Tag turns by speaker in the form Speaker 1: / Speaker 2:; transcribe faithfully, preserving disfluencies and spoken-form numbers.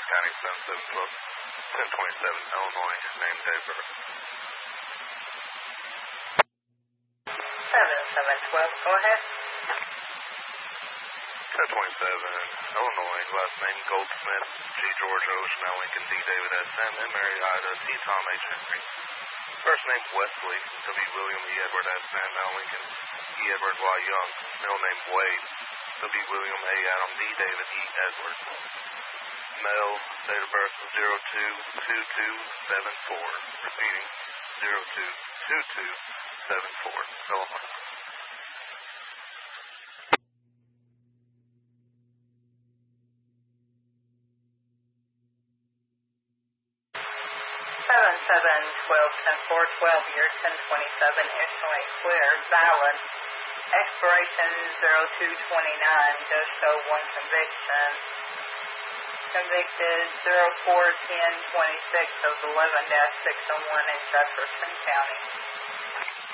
Speaker 1: County, seven seven twelve, ten twenty-seven, Illinois, named David.
Speaker 2: seven seven twelve, go ahead.
Speaker 1: ten twenty-seven, Illinois, last name Goldsmith, G. George Ocean, L. Lincoln, D. David S. M. and Mary Ida, T. Tom H. Henry. First name Wesley, W. William E. Edward S. M. L. Lincoln, E. Edward Y. Young. Middle name Wade, W. William A. Adam, D. David E. Edward. Male, date of birth zero two two two seven four. Repeating, zero two two two seven four. Illinois.
Speaker 2: seven seven twelve ten four twelve year ten twenty-seven initially clear, valid. Expiration zero two twenty-nine, does show one conviction. Convicted zero four ten twenty-six of eleven dash six oh one in Jefferson County.